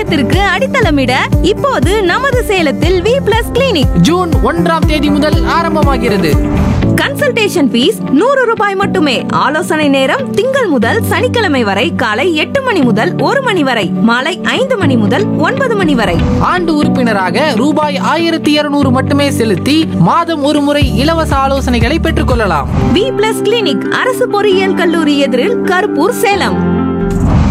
ஆரோக்கியத்திற்கு அடித்தளமிட இப்போது நமது சேலத்தில் வி பிளஸ் கிளினிக் ஜூன் 1ஆம் தேதி முதல் ஆரம்பமாகிறது. கன்சல்டேஷன் ஃபீஸ் 100 ரூபாய் மட்டுமே. ஆலோசனை நேரம் திங்கள் முதல் சனிக்கிழமை வரை காலை 8 மணி முதல் 1 மணி வரை, மாலை 5 மணி முதல் 9 மணி வரை. ஆண்டு உறுப்பினராக ரூபாய் 1200 மட்டுமே செலுத்தி மாதம் ஒரு முறை இலவச ஆலோசனைகளை பெற்றுக் கொள்ளலாம். வி பிளஸ் கிளினிக், அரசு பொறியியல் கல்லூரி எதிரில், கருப்பூர், சேலம்.